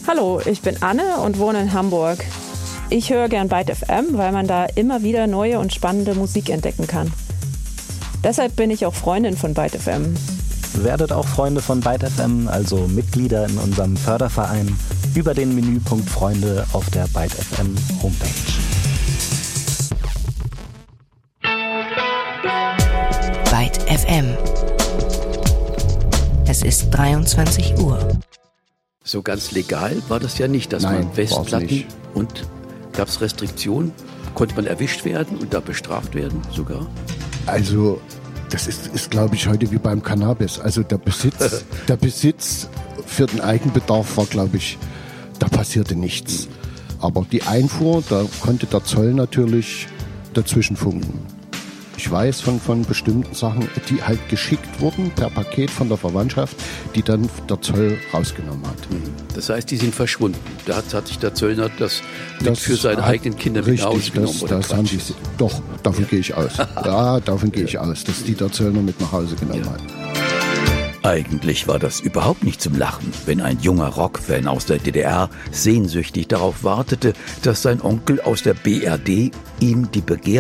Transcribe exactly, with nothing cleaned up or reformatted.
Hallo, ich bin Anne und wohne in Hamburg. Ich höre gern Byte F M, weil man da immer wieder neue und spannende Musik entdecken kann. Deshalb bin ich auch Freundin von Byte F M. Werdet auch Freunde von Byte F M, also Mitglieder in unserem Förderverein, über den Menüpunkt Freunde auf der Byte F M Homepage. Byte F M. Es ist dreiundzwanzig Uhr. So ganz legal war das ja nicht, dass Nein, man Festplatten nicht. Und gab es Restriktionen? Konnte man erwischt werden und da bestraft werden sogar? Also das ist, ist glaube ich, heute wie beim Cannabis. Also der Besitz, der Besitz für den Eigenbedarf war, glaube ich, da passierte nichts. Aber die Einfuhr, da konnte der Zoll natürlich dazwischen funken. Ich weiß von, von bestimmten Sachen, die halt geschickt wurden per Paket von der Verwandtschaft, die dann der Zoll rausgenommen hat. Das heißt, die sind verschwunden. Da hat, hat sich der Zöllner das, das mit für seine hat, eigenen Kinder mit nach Hause genommen. Das, das haben die, doch, davon ja. gehe ich aus. Ja, davon gehe ich aus, dass die der Zöllner mit nach Hause genommen ja. hat. Eigentlich war das überhaupt nicht zum Lachen, wenn ein junger Rockfan aus der D D R sehnsüchtig darauf wartete, dass sein Onkel aus der B R D ihm die Begehr